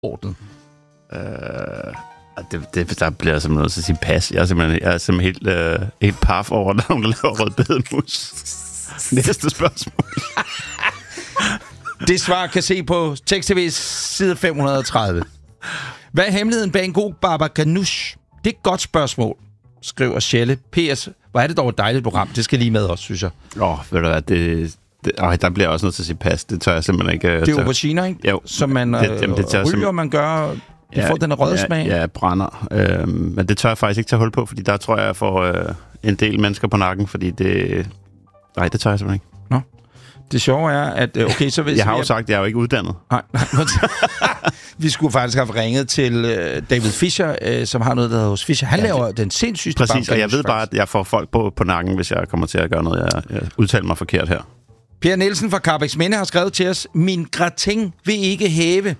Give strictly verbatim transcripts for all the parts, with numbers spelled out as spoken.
ordnet? Øh, det, det, der bliver jeg simpelthen nødt til at sige pas. Jeg er simpelthen, jeg er simpelthen helt, øh, helt paf over, når nogen laver rødbedemus. Næste spørgsmål. Det svar kan se på Tekst-T V's side fem hundrede og tredive. Hvad er hemmeligheden bag en god baba ganoush? Det er et godt spørgsmål, skriver Shelle. P S. Hvor er det dog et dejligt program. Det skal lige med os, synes jeg. Åh, oh, ved du hvad, det... det øh, der bliver jeg også nødt til at sige pas. Det tør jeg simpelthen ikke... Det er auberginer, ikke? Jo. Som man det, jamen, det ryger, simpelthen... man gør... Det ja, får den røde ja, smag. Ja, brænder. Øh, men det tør jeg faktisk ikke tage hul på, fordi der tror jeg, jeg får øh, en del mennesker på nakken, fordi det... Nej, det tør jeg simpelthen ikke. Nå. Det sjove er, at... Okay, så hvis jeg har jo jeg... sagt, at jeg er jo ikke uddannet. Nej, nej. Vi skulle faktisk have ringet til uh, David Fischer, uh, som har noget, der hedder hos Fischer. Han ja, laver det... den sindssyge... Præcis, og jeg ved bare, at jeg får folk på, på nakken, hvis jeg kommer til at gøre noget. Jeg, jeg udtaler mig forkert her. Per Nielsen fra Karrebæksminde har skrevet til os, min gratin vil ikke hæve.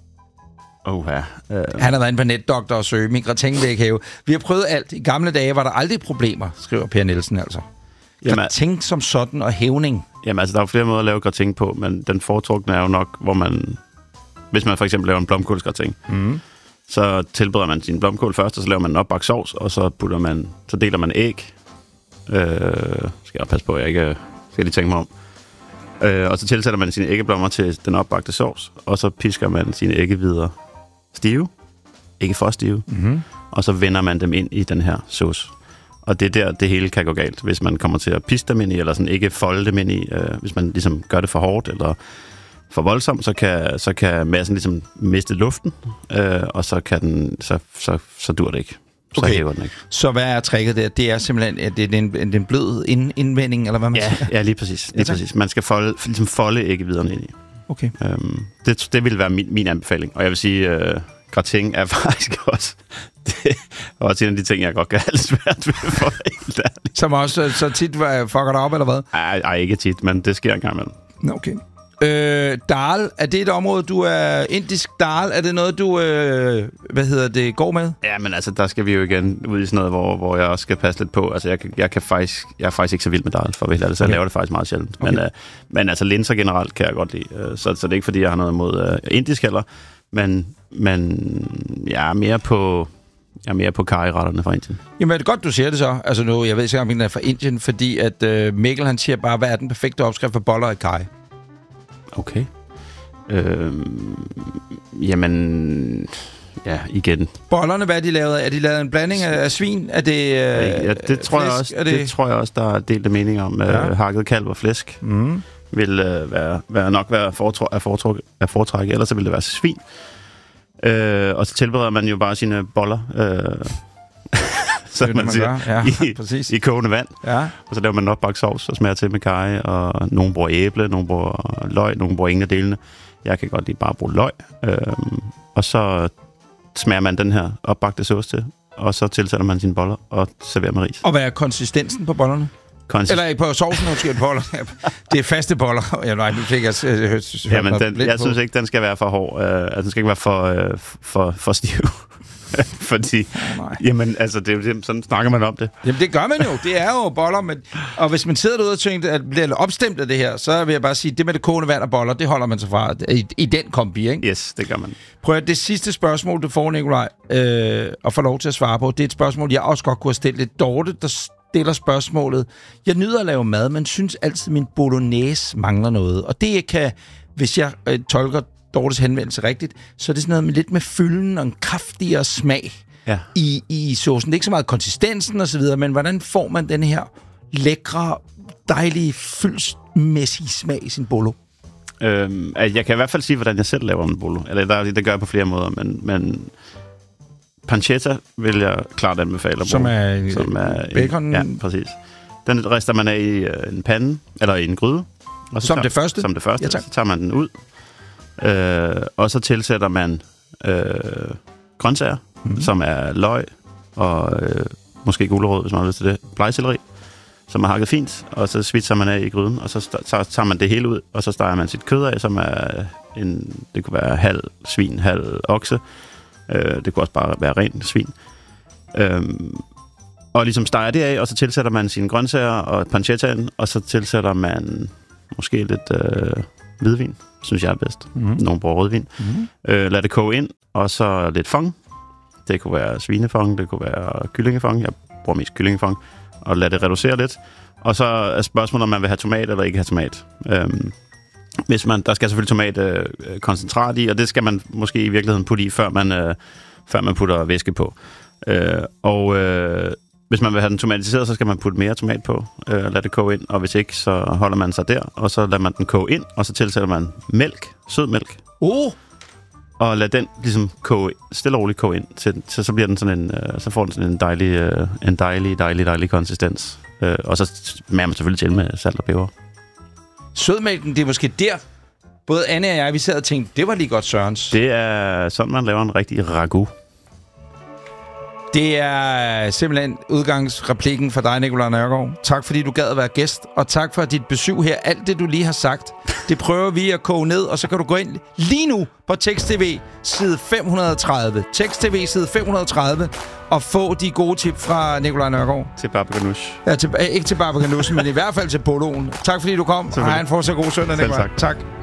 Oh, ja. Uh... Han har været inde på netdoktor og søge, min gratin vil ikke hæve. Vi har prøvet alt. I gamle dage var der aldrig problemer, skriver Per Nielsen altså. Gratin som sådan og hævning. Jamen altså, der er flere måder at lave gratin på, men den foretrukne er jo nok, hvor man... Hvis man for eksempel laver en blomkålsgratin, mm. så tilbereder man sin blomkål først, og så laver man en opbagt sovs, og så putter man, så deler man æg. Øh, skal jeg passe på, at jeg ikke skal lige tænke mig om. Øh, og så tilsætter man sine æggeblommer til den opbagte sovs, og så pisker man sine æggehvider stive, ikke for stive, mm-hmm. og så vender man dem ind i den her sauce. Og det er der, det hele kan gå galt, hvis man kommer til at piske dem ind i, eller sådan ikke folde dem ind i. Øh, hvis man ligesom gør det for hårdt, eller for voldsomt, så kan, så kan massen ligesom miste luften, øh, og så kan den, så, så, så dur det ikke. Så okay. hæver den ikke. Så hvad er tricket der? Det er simpelthen, at det er en, en blød ind, indvending, eller hvad man ja, siger? Ja, lige præcis. Lige ja, præcis. Man skal folde, ligesom folde æggeviderne ind i. Okay. Øhm, det, det vil være min, min anbefaling. Og jeg vil sige, øh, gratin er faktisk også, det er også en af de ting, jeg godt kan have lidt svært ved for helt ærligt. Som også så tit fucker dig op, eller hvad? Ej, ej, ikke tit, men det sker en gang imellem. Okay. Øh, dal, er det et område, du er... Indisk dal, er det noget, du... Øh, hvad hedder det, går med? Ja, men altså, der skal vi jo igen ud i sådan noget, hvor, hvor jeg også skal passe lidt på. Altså, jeg, jeg, kan faktisk, jeg er faktisk ikke så vild med dal, for at være så okay. Jeg laver det faktisk meget sjældent. Okay. Men, øh, men altså, linser generelt kan jeg godt lide. Så, så det er ikke, fordi jeg har noget imod øh, indisk heller. Men, men jeg er mere på... Jeg er mere på curryretterne fra Indien. Jamen, er det godt, du siger det så? Altså nu, jeg ved ikke, om den er fra Indien, fordi at øh, Mikkel, han siger bare, hvad er den perfekte opskrift for boller i curry? Okay. Øhm, jamen, ja, igen. Bollerne, hvad er de lavet af? Er de lavet en blanding af, af svin? Er det øh, ja, det tror flæsk? jeg også. Det... det tror jeg også, der er delte meninger om. Ja. Øh, hakket kalv og flæsk mm. vil øh, være, være nok være foretræ- at, foretrække, at foretrække, ellers så vil det være svin. Øh, og så tilbereder man jo bare sine boller. Øh, så man, man siger, ja, i, i kogende vand. Ja. Og så laver man en opbagt sovs og smager til med karry, og nogen bruger æble, nogen bruger løg, nogen bruger ingen af delene. Jeg kan godt lide bare at bruge løg. Øhm, og så smager man den her opbagte sauce til, og så tilsætter man sine boller og serverer med ris. Og hvad er konsistensen på bollerne? Konsist- Eller på sovsen, måske boller. Det er faste boller. Ja, nej, nu fik jeg hørt. Ja, men den, jeg på. synes ikke, den skal være for hård. Uh, altså, den skal ikke være for, uh, for, for stiv. Fordi, oh, jamen, altså, det er jo sådan snakker man om det. Jamen, det gør man jo. Det er jo boller. Men, og hvis man sidder derude og tænker, at bliver opstemt af det her, så vil jeg bare sige, det med det kogende vand og boller, det holder man sig fra i, i den kombi, ikke? Yes, det gør man. Prøv at det sidste spørgsmål, du får, Nikolaj, øh, og får lov til at svare på, det er et spørgsmål, jeg også godt kunne have stillet lidt. Dorte, der stiller spørgsmålet. Jeg nyder at lave mad, men synes altid, min bolognese mangler noget. Og det kan, hvis jeg øh, tolker Dortes henvendelse rigtigt, så er det sådan noget med lidt med fylden og en kraftigere smag ja. i, i saucen. Det er ikke så meget konsistensen og så videre, men hvordan får man den her lækre, dejlige, fyldsmæssige smag i sin bolo? Øhm, jeg kan i hvert fald sige, hvordan jeg selv laver en bolo. Eller der, det gør jeg på flere måder, men, men pancetta vil jeg klart anbefale. Som er, som er bacon? En, ja, præcis. Den rister man af i en pande, eller i en gryde. Og så som tager, det første? Som det første. Ja, så tager man den ud. Øh, og så tilsætter man øh, grøntsager, mm-hmm. som er løg og øh, måske gulerod, hvis man har lyst til det, blegselleri, som er hakket fint, og så svitser man af i gryden, og så tager man det hele ud, og så steger man sit kød af, som er en, det kunne være halv svin, halv okse, øh, det kunne også bare være ren svin. Øh, og ligesom steger det af, og så tilsætter man sine grøntsager og pancettaen, og så tilsætter man måske lidt... Øh, hvidvin, synes jeg er bedst. Mm-hmm. Nogle bruger rødvin. Mm-hmm. Øh, lad det koge ind, og så lidt fong. Det kunne være svinefong, det kunne være kyllingefong. Jeg bruger mest kyllingefong. Og lad det reducere lidt. Og så er spørgsmålet, om man vil have tomat eller ikke have tomat. Øhm, hvis man, der skal selvfølgelig tomatkoncentrat øh, i, og det skal man måske i virkeligheden putte i, før man, øh, før man putter væske på. Øh, og øh, hvis man vil have den tomatiseret, så skal man putte mere tomat på, øh, lad det koge ind, og hvis ikke, så holder man sig der, og så lader man den koge ind, og så tilsætter man mælk, sød mælk. Oh! Og lad den ligesom koge, stille og roligt koge ind, til, så, så bliver den sådan en, øh, så får den sådan en dejlig, øh, en dejlig, dejlig, dejlig konsistens. Øh, og så smager man selvfølgelig til med salt og peber. Sødmælken, det er måske der, både Anne og jeg, vi sad og tænkte, det var lige godt Sørens. Det er sådan, man laver en rigtig ragu. Det er simpelthen udgangsreplikken for dig, Nicolai Nørgaard. Tak, fordi du gad at være gæst, og tak for dit besøg her. Alt det, du lige har sagt, det prøver vi at koge ned, og så kan du gå ind lige nu på Tekst T V side fem hundrede og tredive. Tekst T V side fem hundrede og tredive, og få de gode tip fra Nicolai Nørgaard. Til Baba Ganoush. Ja, til, ikke til Baba Ganoush, men i hvert fald til poloen. Tak, fordi du kom, og have en fortsat god søndag, Nicolai. Tak. Tak.